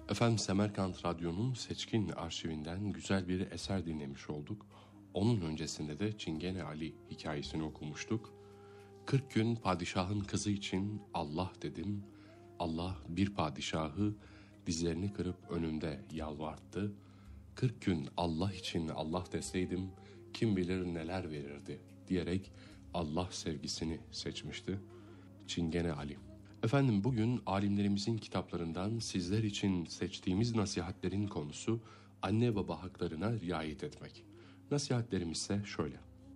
Efendim, Semerkant Radyo'nun seçkin arşivinden güzel bir eser dinlemiş olduk. Onun öncesinde de Çingene Ali hikayesini okumuştuk. 40 gün padişahın kızı için Allah dedim. Allah bir padişahı dizlerini kırıp önümde yalvarttı. 40 gün Allah için Allah deseydim kim bilir neler verirdi diyerek Allah sevgisini seçmişti Çingene Ali. Efendim, bugün alimlerimizin kitaplarından sizler için seçtiğimiz nasihatlerin konusu anne baba haklarına riayet etmek. Nasihatlerimiz ise şöyle.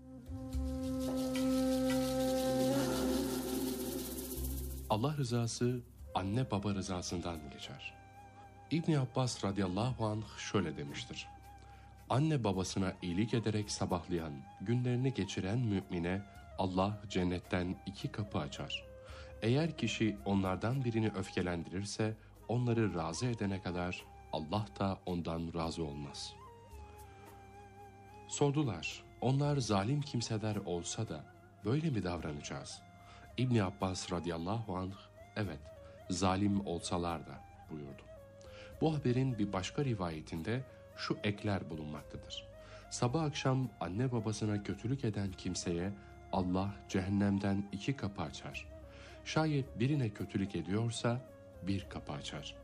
Allah rızası anne baba rızasından geçer. İbn Abbas radıyallahu anh şöyle demiştir. Anne babasına iyilik ederek sabahlayan, günlerini geçiren mümine Allah cennetten 2 kapı açar. Eğer kişi onlardan birini öfkelendirirse onları razı edene kadar Allah da ondan razı olmaz. Sordular, onlar zalim kimseler olsa da böyle mi davranacağız? İbn Abbas radıyallahu anh, evet zalim olsalar da buyurdu. Bu haberin bir başka rivayetinde şu ekler bulunmaktadır. Sabah akşam anne babasına kötülük eden kimseye Allah cehennemden 2 kapı açar. Şayet birine kötülük ediyorsa 1 kapı açar.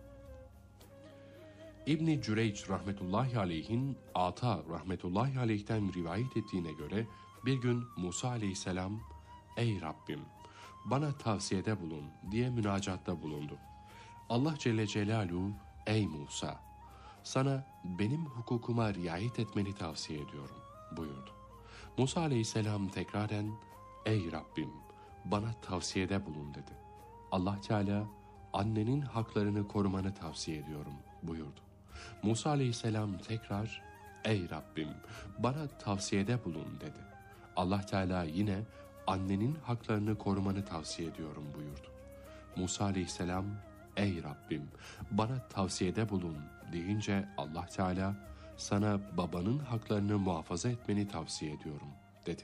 İbn-i Cüreyç rahmetullahi aleyhin Ata rahmetullahi aleyhten rivayet ettiğine göre bir gün Musa aleyhisselam "Ey Rabbim, bana tavsiyede bulun" diye münacatta bulundu. Allah Celle Celaluhu "Ey Musa, sana benim hukukuma riayet etmeni tavsiye ediyorum" buyurdu. Musa aleyhisselam tekraren "Ey Rabbim, bana tavsiyede bulun" dedi. Allah Teala annenin haklarını korumanı tavsiye ediyorum buyurdu. Musa aleyhisselam tekrar "Ey Rabbim, bana tavsiyede bulun" dedi. Allah Teala yine annenin haklarını korumanı tavsiye ediyorum buyurdu. Musa aleyhisselam "Ey Rabbim, bana tavsiyede bulun" deyince Allah Teala sana babanın haklarını muhafaza etmeni tavsiye ediyorum dedi.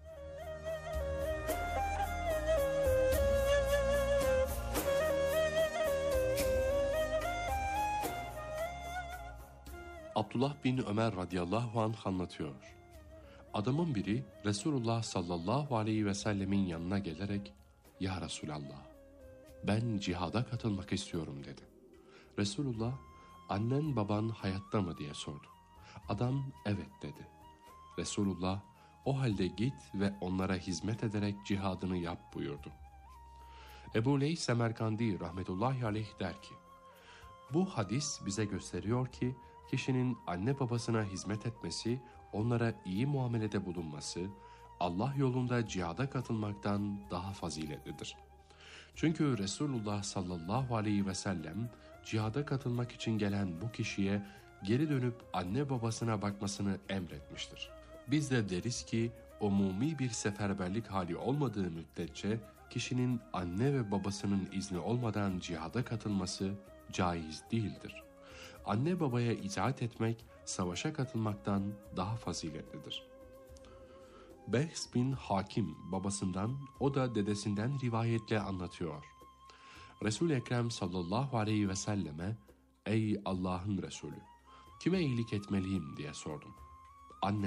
Abdullah bin Ömer radıyallahu anh anlatıyor. Adamın biri Resulullah sallallahu aleyhi ve sellemin yanına gelerek "Ya Resulallah, ben cihada katılmak istiyorum" dedi. Resulullah "Annen baban hayatta mı?" diye sordu. Adam "Evet" dedi. Resulullah "O halde git ve onlara hizmet ederek cihadını yap" buyurdu. Ebu Leys Semerkandi rahmetullahi aleyh der ki, bu hadis bize gösteriyor ki kişinin anne babasına hizmet etmesi, onlara iyi muamelede bulunması, Allah yolunda cihada katılmaktan daha faziletlidir. Çünkü Resulullah sallallahu aleyhi ve sellem cihada katılmak için gelen bu kişiye geri dönüp anne babasına bakmasını emretmiştir. Biz de deriz ki umumi bir seferberlik hali olmadığı müddetçe kişinin anne ve babasının izni olmadan cihada katılması caiz değildir. Anne babaya itaat etmek savaşa katılmaktan daha faziletlidir. Behs bin Hakim babasından, o da dedesinden rivayetle anlatıyor. Resul-i Ekrem sallallahu aleyhi ve selleme "Ey Allah'ın Resulü, kime iyilik etmeliyim?" diye sordum.